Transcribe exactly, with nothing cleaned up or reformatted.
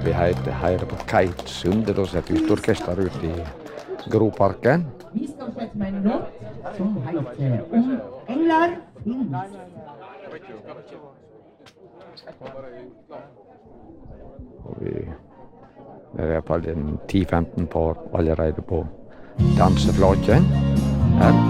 vi heter her på Keitsund. Da setter vi orkester ut i Groparken. Vi skal sette med en låt som heter Om engler finnes. Og vi, det er i hvert fall ti femten par allerede på danseflaken her.